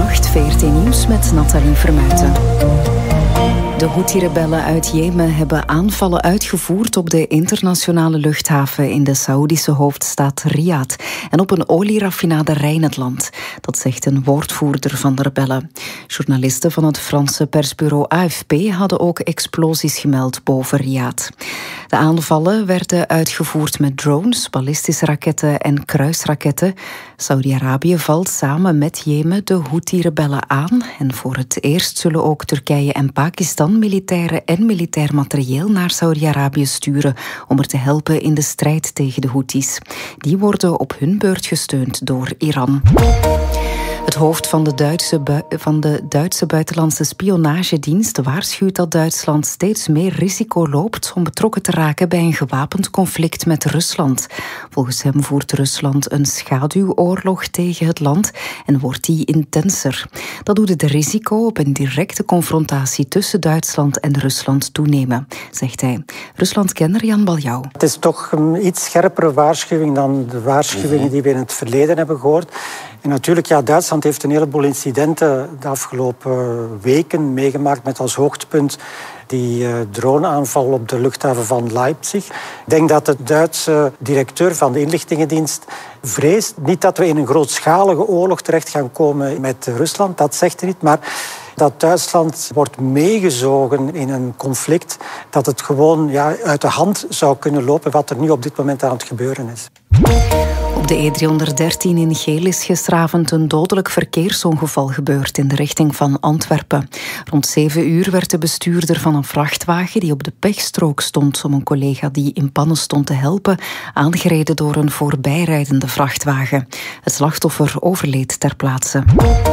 Goedenacht, VRT Nieuws met Nathalie Vermuijten. De Houthi-rebellen uit Jemen hebben aanvallen uitgevoerd op de internationale luchthaven in de Saoedische hoofdstad Riyadh en op een olieraffinaderij in het land. Dat zegt een woordvoerder van de rebellen. Journalisten van het Franse persbureau AFP hadden ook explosies gemeld boven Riyadh. De aanvallen werden uitgevoerd met drones, ballistische raketten en kruisraketten. Saudi-Arabië valt samen met Jemen de Houthi-rebellen aan en voor het eerst zullen ook Turkije en Pakistan militairen en militair materieel naar Saudi-Arabië sturen om er te helpen in de strijd tegen de Houthis. Die worden op hun beurt gesteund door Iran. Het hoofd van de Duitse buitenlandse spionagedienst waarschuwt dat Duitsland steeds meer risico loopt om betrokken te raken bij een gewapend conflict met Rusland. Volgens hem voert Rusland een schaduwoorlog tegen het land en wordt die intenser. Dat doet het risico op een directe confrontatie tussen Duitsland en Rusland toenemen, zegt hij. Ruslandkenner Jan Baljouw. Het is toch een iets scherpere waarschuwing dan de waarschuwingen die we in het verleden hebben gehoord. En natuurlijk, Duitsland heeft een heleboel incidenten de afgelopen weken meegemaakt met als hoogtepunt die droneaanval op de luchthaven van Leipzig. Ik denk dat de Duitse directeur van de inlichtingendienst vreest niet dat we in een grootschalige oorlog terecht gaan komen met Rusland, dat zegt hij niet, maar dat Duitsland wordt meegezogen in een conflict, dat het gewoon uit de hand zou kunnen lopen wat er nu op dit moment aan het gebeuren is. Op de E313 in Geel is gisteravond een dodelijk verkeersongeval gebeurd in de richting van Antwerpen. Rond 7 uur werd de bestuurder van een vrachtwagen die op de pechstrook stond om een collega die in pannen stond te helpen, aangereden door een voorbijrijdende vrachtwagen. Het slachtoffer overleed ter plaatse.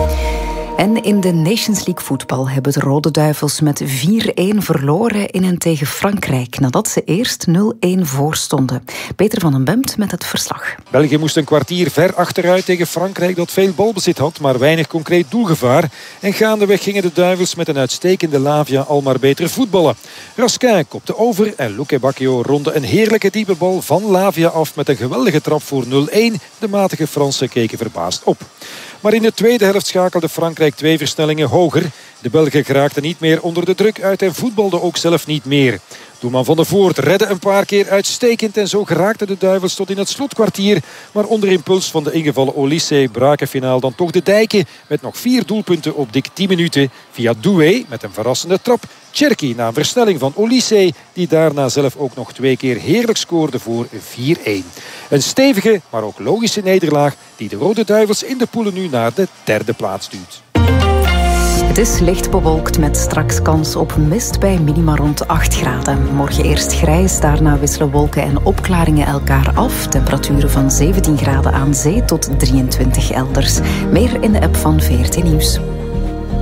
En in de Nations League voetbal hebben de Rode Duivels met 4-1 verloren in en tegen Frankrijk, nadat ze eerst 0-1 voorstonden. Peter van den Bemt met het verslag. België moest een kwartier ver achteruit tegen Frankrijk dat veel balbezit had, maar weinig concreet doelgevaar. En gaandeweg gingen de Duivels met een uitstekende Lavia al maar beter voetballen. Raskin kopte over en Luque Bacchio ronde een heerlijke diepe bal van Lavia af met een geweldige trap voor 0-1. De matige Fransen keken verbaasd op. Maar in de tweede helft schakelde Frankrijk 2 versnellingen hoger. De Belgen geraakten niet meer onder de druk uit en voetbalden ook zelf niet meer. Doelman Van der Voort redde een paar keer uitstekend en zo geraakten de Duivels tot in het slotkwartier. Maar onder impuls van de ingevallen Olysee braken finaal dan toch de dijken met nog 4 doelpunten op dik 10 minuten. Via Doué met een verrassende trap. Cherki na een versnelling van Olysee die daarna zelf ook nog 2 keer heerlijk scoorde voor 4-1. Een stevige, maar ook logische nederlaag die de Rode Duivels in de poelen nu naar de 3e plaats duwt. Het is licht bewolkt met straks kans op mist bij minima rond 8 graden. Morgen eerst grijs, daarna wisselen wolken en opklaringen elkaar af. Temperaturen van 17 graden aan zee tot 23 elders. Meer in de app van VRT Nieuws.